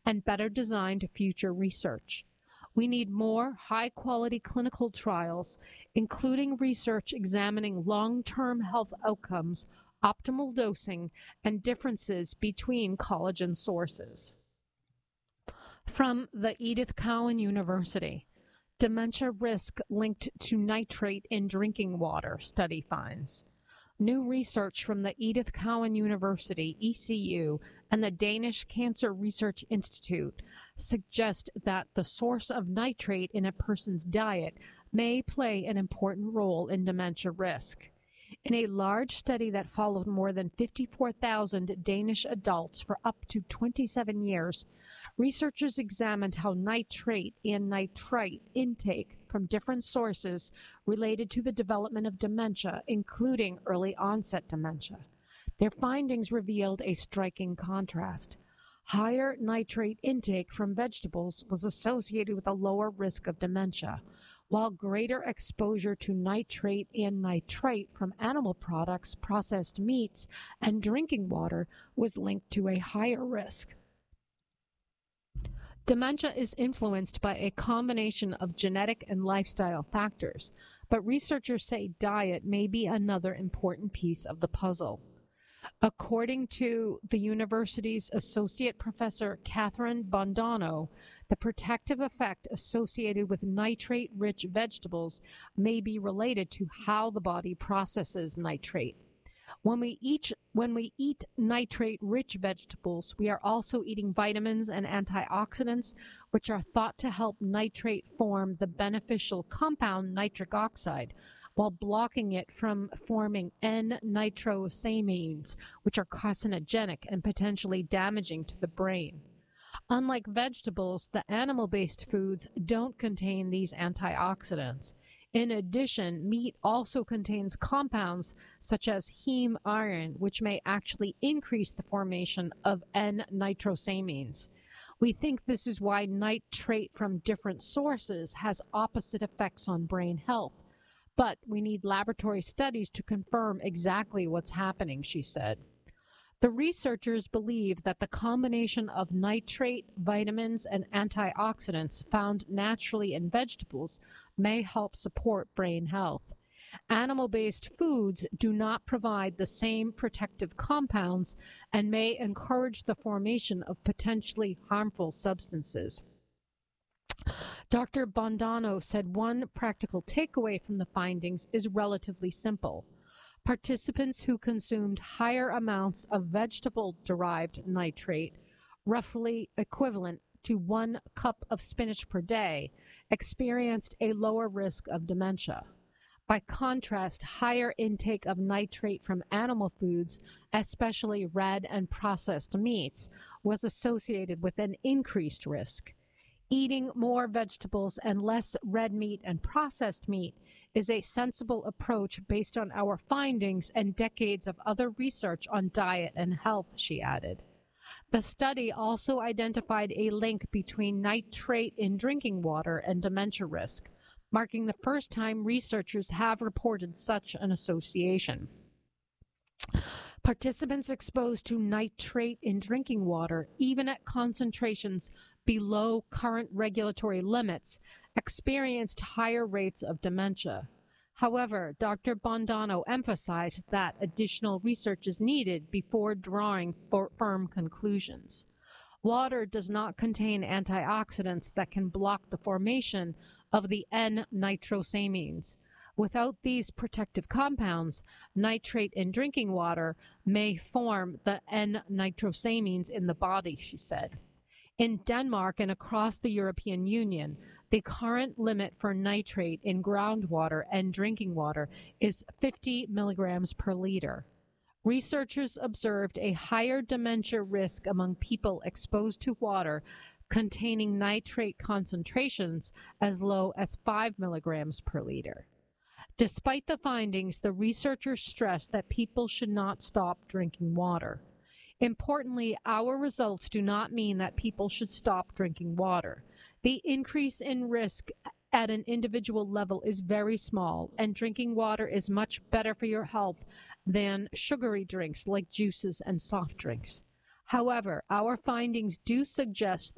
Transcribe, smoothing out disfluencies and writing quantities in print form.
and better designed future research. We need more high-quality clinical trials, including research examining long-term health outcomes, optimal dosing, and differences between collagen sources. From the Edith Cowan University, dementia risk linked to nitrate in drinking water, study finds. New research from the Edith Cowan University, ECU, and the Danish Cancer Research Institute suggest that the source of nitrate in a person's diet may play an important role in dementia risk. In a large study that followed more than 54,000 Danish adults for up to 27 years, researchers examined how nitrate and nitrite intake from different sources related to the development of dementia, including early onset dementia. Their findings revealed a striking contrast. Higher nitrate intake from vegetables was associated with a lower risk of dementia, while greater exposure to nitrate and nitrite from animal products, processed meats, and drinking water was linked to a higher risk. Dementia is influenced by a combination of genetic and lifestyle factors, but researchers say diet may be another important piece of the puzzle. According to the university's associate professor Catherine Bondano, the protective effect associated with nitrate-rich vegetables may be related to how the body processes nitrate. When we eat nitrate-rich vegetables, we are also eating vitamins and antioxidants, which are thought to help nitrate form the beneficial compound nitric oxide, while blocking it from forming N-nitrosamines, which are carcinogenic and potentially damaging to the brain. Unlike vegetables, the animal-based foods don't contain these antioxidants. In addition, meat also contains compounds such as heme iron, which may actually increase the formation of N-nitrosamines. We think this is why nitrate from different sources has opposite effects on brain health. But we need laboratory studies to confirm exactly what's happening, she said. The researchers believe that the combination of nitrate, vitamins, and antioxidants found naturally in vegetables may help support brain health. Animal-based foods do not provide the same protective compounds and may encourage the formation of potentially harmful substances. Dr. Bondano said one practical takeaway from the findings is relatively simple. Participants who consumed higher amounts of vegetable-derived nitrate, roughly equivalent to 1 cup of spinach per day, experienced a lower risk of dementia. By contrast, higher intake of nitrate from animal foods, especially red and processed meats, was associated with an increased risk. Eating more vegetables and less red meat and processed meat is a sensible approach based on our findings and decades of other research on diet and health, she added. The study also identified a link between nitrate in drinking water and dementia risk, marking the first time researchers have reported such an association. Participants exposed to nitrate in drinking water, even at concentrations below current regulatory limits, experienced higher rates of dementia. However, Dr. Bondano emphasized that additional research is needed before drawing firm conclusions. Water does not contain antioxidants that can block the formation of the N-nitrosamines. Without these protective compounds, nitrate in drinking water may form the N-nitrosamines in the body, she said. In Denmark and across the European Union, the current limit for nitrate in groundwater and drinking water is 50 milligrams per liter. Researchers observed a higher dementia risk among people exposed to water containing nitrate concentrations as low as 5 milligrams per liter. Despite the findings, the researchers stressed that people should not stop drinking water. Importantly, our results do not mean that people should stop drinking water. The increase in risk at an individual level is very small, and drinking water is much better for your health than sugary drinks like juices and soft drinks. However, our findings do suggest